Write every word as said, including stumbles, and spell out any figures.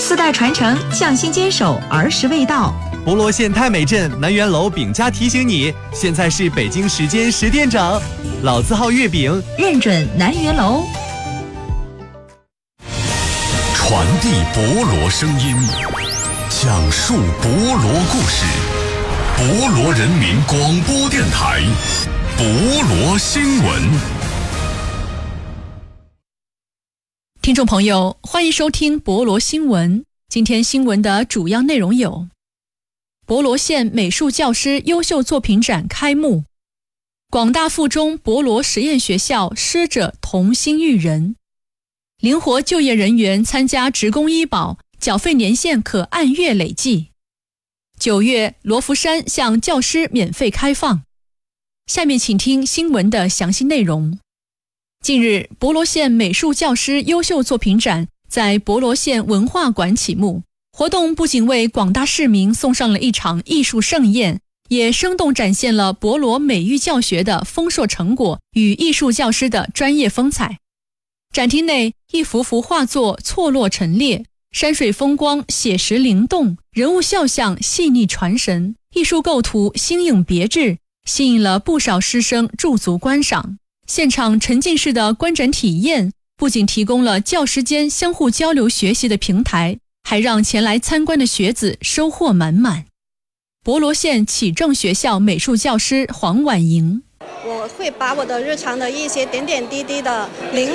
四代传承，匠心坚守，儿时味道。 博罗县太美镇南园楼饼家提醒你，现在是北京时间十点整，老字号月饼认准南园楼。 传递博罗声音，讲述博罗故事，博罗人民广播电台，博罗新闻。 听众朋友，欢迎收听博罗新闻。今天新闻的主要内容有：博罗县美术教师优秀作品展开幕，广大附中博罗实验学校师者同心育人，灵活就业人员参加职工医保，缴费年限可按月累计。九月，罗浮山向教师免费开放。下面请听新闻的详细内容。近日，博罗县美术教师优秀作品展在博罗县文化馆启幕。活动不仅为广大市民送上了一场艺术盛宴，也生动展现了博罗美育教学的丰硕成果与艺术教师的专业风采。展厅内，一幅幅画作错落陈列，山水风光写实灵动，人物肖像细腻传神，艺术构图新颖别致，吸引了不少师生驻足观赏。现场沉浸式的观展体验不仅提供了教师间相互交流学习的平台，还让前来参观的学子收获满满。博罗县启正学校美术教师黄婉莹： 我会把我的日常的一些点点滴滴的灵